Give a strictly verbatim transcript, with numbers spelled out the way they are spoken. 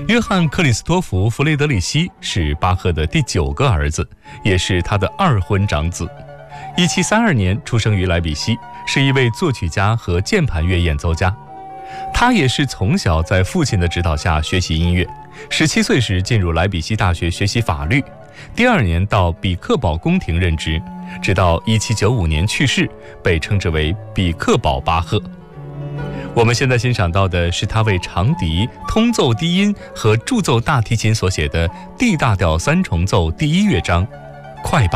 约翰·克里斯托弗·弗雷德里希是巴赫的第九个儿子，也是他的二婚长子。一七三二年出生于莱比锡，是一位作曲家和键盘乐演奏家。他也是从小在父亲的指导下学习音乐，十七岁时进入莱比锡大学学习法律，第二年到比克堡宫廷任职，直到一七九五年去世，被称之为比克堡巴赫。我们现在欣赏到的是他为长笛、通奏低音和助奏大提琴所写的 D 大调三重奏第一乐章，快板。